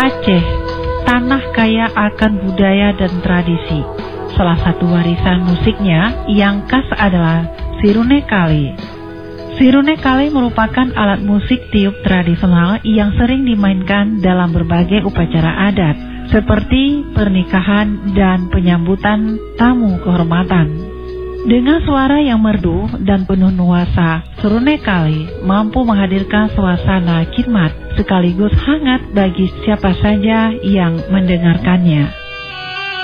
Aceh, tanah kaya akan budaya dan tradisi. Salah satu warisan musiknya yang khas adalah Sirune Kali. Sirune Kali merupakan alat musik tiup tradisional yang sering dimainkan dalam berbagai upacara adat, seperti pernikahan dan penyambutan tamu kehormatan. Dengan suara yang merdu dan penuh nuansa, Sirune Kali mampu menghadirkan suasana khidmat sekaligus hangat bagi siapa saja yang mendengarkannya.